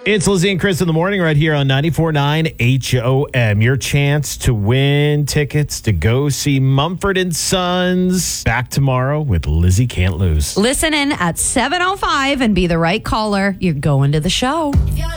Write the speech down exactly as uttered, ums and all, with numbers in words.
It's Lizzie and Chris in the morning right here on ninety-four point nine H O M. Your chance to win tickets to go see Mumford and Sons. Back tomorrow with Lizzie Can't Lose. Listen in at seven oh five and be the right caller. You're going to the show.